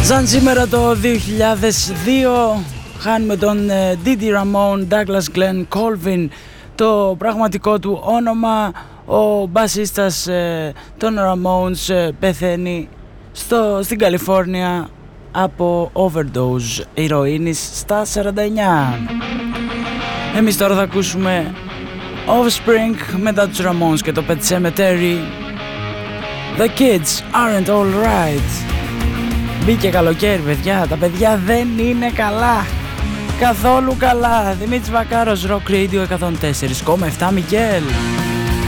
Σαν σήμερα το 2002 χάνουμε τον Didi Ramone Douglas Glenn Colvin, το πραγματικό του όνομα. Ο μπασίστας των Ramones πεθαίνει στην Καλιφόρνια από overdose ηρωίνης στα 49. Εμείς τώρα θα ακούσουμε Offspring μετά τους Ramones και το Pet Sematary. The kids aren't all right. Μπήκε καλοκαίρι, παιδιά. Τα παιδιά δεν είναι καλά. Καθόλου καλά. Δημήτρης Βακάρος, Rock Radio 104,7 Μικέλ.